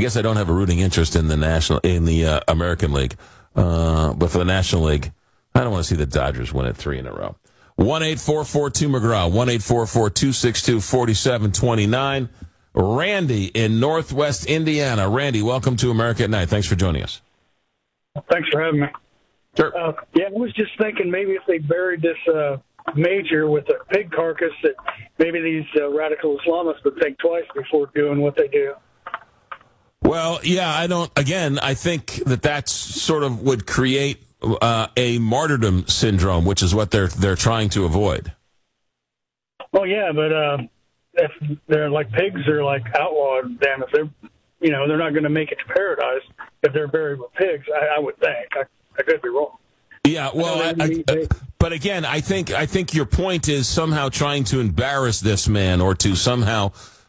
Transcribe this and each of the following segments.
guess I don't have a rooting interest in the American League, but for the National League, I don't want to see the Dodgers win it 3 in a row. 1-844-2-McGraw, 1-844-262-4729. Randy in Northwest Indiana. Randy, welcome to America at Night. Thanks for joining us. Thanks for having me. Sure. I was just thinking maybe if they buried this major with a pig carcass, that maybe these radical Islamists would think twice before doing what they do. Well, yeah, I think that sort of would create a martyrdom syndrome, which is what they're trying to avoid. Well, yeah, but if they're like pigs, they're like outlawed. Then if they're not going to make it to paradise if they're buried with pigs. I would think. I could be wrong. Yeah, well, but again, I think your point is somehow trying to embarrass this man or to somehow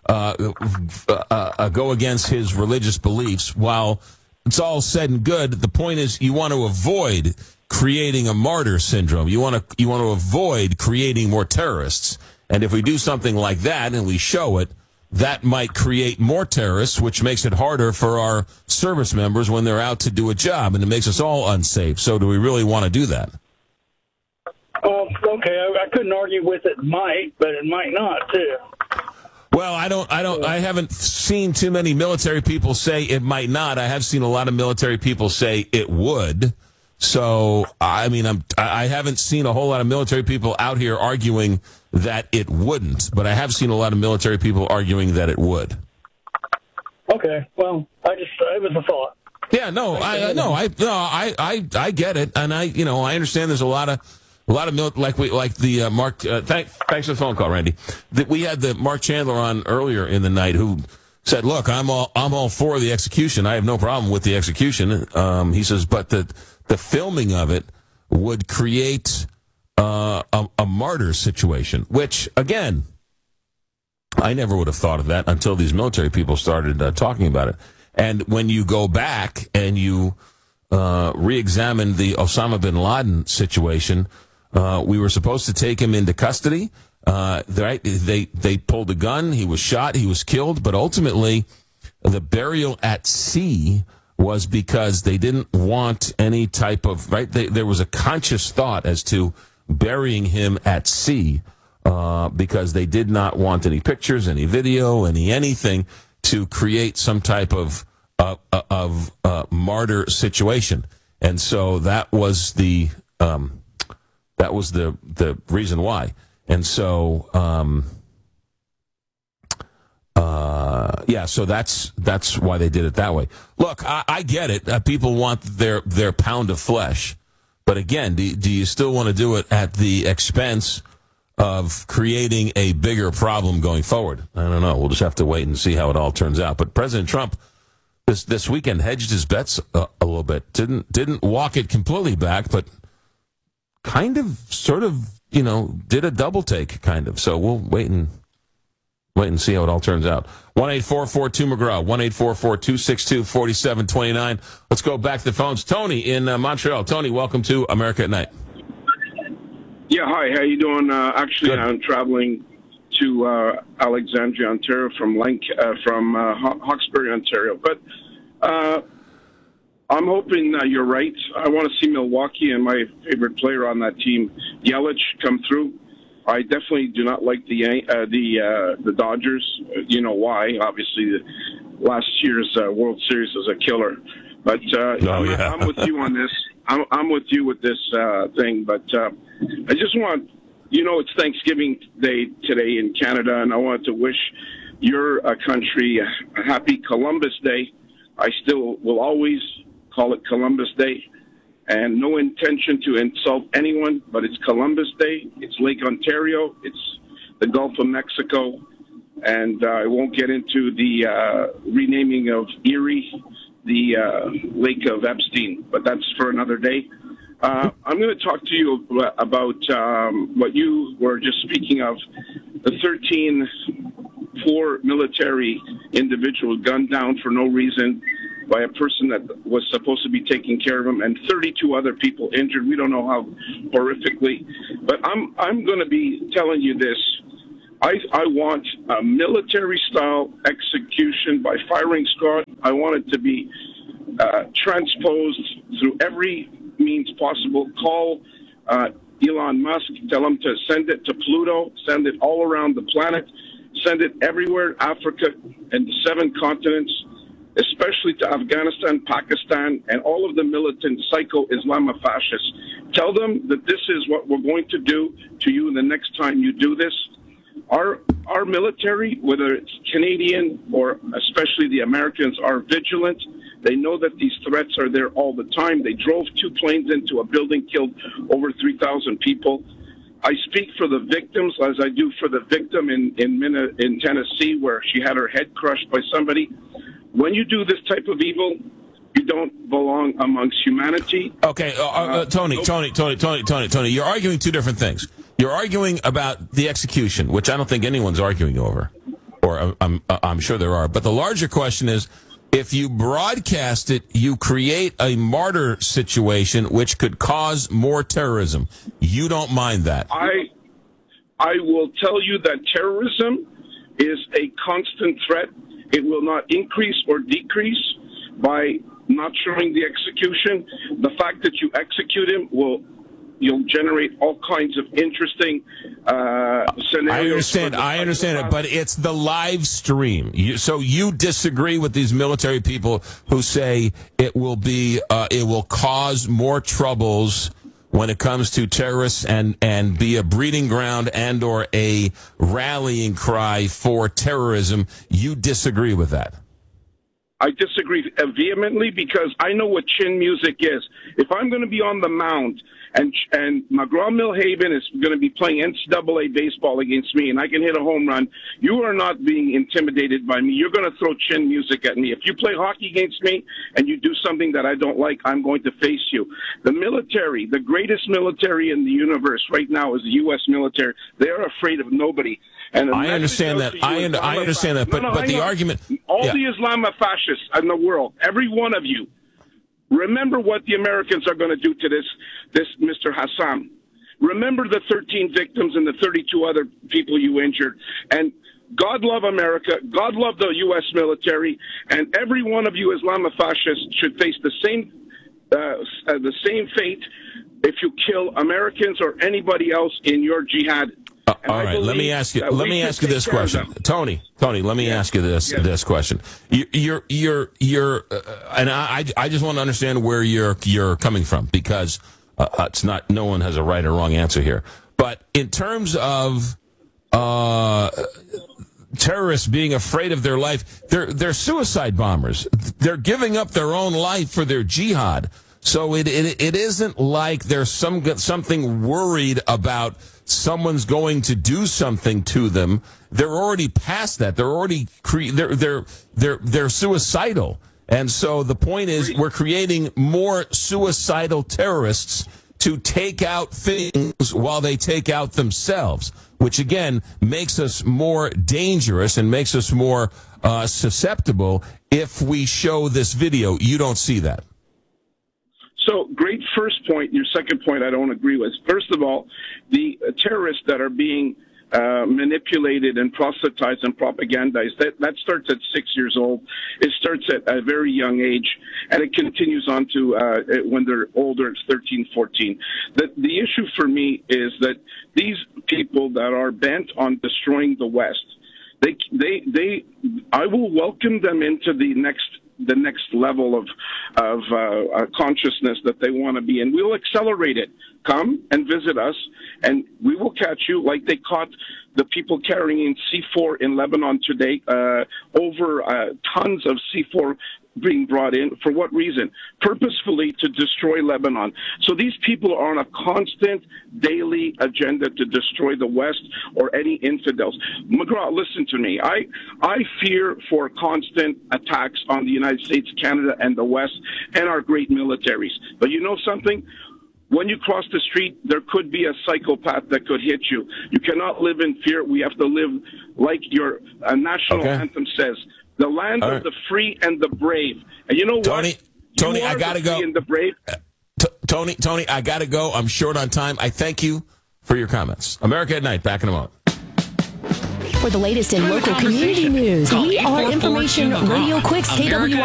go against his religious beliefs. While it's all said and good, the point is you want to avoid creating a martyr syndrome. You want to avoid creating more terrorists. And if we do something like that and we show it, that might create more terrorists, which makes it harder for our service members when they're out to do a job, and it makes us all unsafe. So do we really want to do that? Okay, I couldn't argue with it might, but it might not, too. Well, I haven't seen too many military people say it might not. I have seen a lot of military people say it would. So, I mean, I haven't seen a whole lot of military people out here arguing that it wouldn't, but I have seen a lot of military people arguing that it would. Okay, well, it was a thought. Yeah, no, I get it, and I understand. There's a lot of Mark. Thanks for the phone call, Randy. We had the Mark Chandler on earlier in the night, who said, "Look, I'm all for the execution. I have no problem with the execution." He says, but the filming of it would create a martyr situation, which, again, I never would have thought of that until these military people started talking about it. And when you go back and you re-examine the Osama bin Laden situation, we were supposed to take him into custody. They pulled a gun. He was shot. He was killed. But ultimately, the burial at sea was because they didn't want any type of, there was a conscious thought as to burying him at sea because they did not want any pictures, any video, anything to create some type of martyr situation. And so that was the reason why. And so so that's why they did it that way. Look, I get it. People want their pound of flesh. But again, do you still want to do it at the expense of creating a bigger problem going forward? I don't know. We'll just have to wait and see how it all turns out. But President Trump this weekend hedged his bets a little bit. Didn't walk it completely back, but kind of, sort of, did a double take, kind of. So we'll wait and see how it all turns out. 1-844-2-McGraw, 1-844-262-4729. Let's go back to the phones. Tony in Montreal. Tony, welcome to America at Night. Yeah, hi. How you doing? Actually, Good. I'm traveling to Alexandria, Ontario from Hawkesbury, Ontario. But I'm hoping you're right. I want to see Milwaukee and my favorite player on that team, Yelich, come through. I definitely do not like the Dodgers. You know why? Obviously, last year's World Series was a killer. But I'm with you on this. I'm with you with this thing. But I just want, it's Thanksgiving Day today in Canada, and I want to wish your country a happy Columbus Day. I still will always call it Columbus Day. And no intention to insult anyone, but it's Columbus Day. It's Lake Ontario. It's the Gulf of Mexico. And I won't get into the renaming of Erie, the Lake of Epstein, but that's for another day. I'm going to talk to you about what you were just speaking of, the 13 military individuals gunned down for no reason by a person that was supposed to be taking care of him, and 32 other people injured. We don't know how horrifically. But I'm going to be telling you this. I want a military-style execution by firing squad. I want it to be transposed through every means possible. Call Elon Musk, tell him to send it to Pluto, send it all around the planet, send it everywhere, Africa and the 7 continents, especially to Afghanistan, Pakistan, and all of the militant psycho-Islamofascists. Tell them that this is what we're going to do to you the next time you do this. Our military, whether it's Canadian or especially the Americans, are vigilant. They know that these threats are there all the time. They drove 2 planes into a building, killed over 3,000 people. I speak for the victims as I do for the victim in Tennessee, where she had her head crushed by somebody. When you do this type of evil, you don't belong amongst humanity. Okay, Tony, you're arguing 2 different things. You're arguing about the execution, which I don't think anyone's arguing over, or I'm sure there are. But the larger question is, if you broadcast it, you create a martyr situation, which could cause more terrorism. You don't mind that? I will tell you that terrorism is a constant threat. It will not increase or decrease by not showing the execution. The fact that you execute him you'll generate all kinds of interesting scenarios. I understand it, but it's the live stream. So you disagree with these military people who say it will cause more troubles when it comes to terrorists and be a breeding ground and or a rallying cry for terrorism. You disagree with that? I disagree vehemently because I know what chin music is. If I'm going to be on the mound and McGraw-Milhaven is going to be playing NCAA baseball against me and I can hit a home run, you are not being intimidated by me. You're going to throw chin music at me. If you play hockey against me and you do something that I don't like, I'm going to face you. The military, the greatest military in the universe right now is the U.S. military. They are afraid of nobody. And I understand that. I understand that. But the argument... All the Islamofascists in the world, every one of you, remember what the Americans are going to do to this Mr. Hassan. Remember the 13 victims and the 32 other people you injured. And God love America. God love the U.S. military. And every one of you Islamofascists should face the same fate if you kill Americans or anybody else in your jihad. All right, let me ask you this question, Tony. Let me ask you this question. And I just want to understand where you're coming from, because it's not, no one has a right or wrong answer here. But in terms of terrorists being afraid of their life, they're suicide bombers. They're giving up their own life for their jihad. So it isn't like there's something worried about someone's going to do something to them. They're already past that. They're already they're suicidal. And so the point is, we're creating more suicidal terrorists to take out things while they take out themselves, which again makes us more dangerous and makes us more susceptible if we show this video. You don't see that. So, great first point. Your second point I don't agree with. First of all, the terrorists that are being manipulated and proselytized and propagandized, that starts at 6 years old. It starts at a very young age, and it continues on to when they're older, it's 13, 14. The issue for me is that these people that are bent on destroying the West, I will welcome them into the next level of consciousness that they want to be in. We'll accelerate it. Come and visit us, and we will catch you like they caught the people carrying C4 in Lebanon today, over tons of C4 being brought in. For what reason? Purposefully to destroy Lebanon. So these people are on a constant daily agenda to destroy the West or any infidels. McGraw, listen to me. I fear for constant attacks on the United States, Canada, and the West, and our great militaries. But you know something? When you cross the street, there could be a psychopath that could hit you. You cannot live in fear. We have to live like your national anthem says. The land of the free and the brave. And you know what? Tony, I gotta go. And the brave. Tony, I gotta go. I'm short on time. I thank you for your comments. America at Night, back in a moment. For the latest in local community news, we are Information Radio Quicks KW.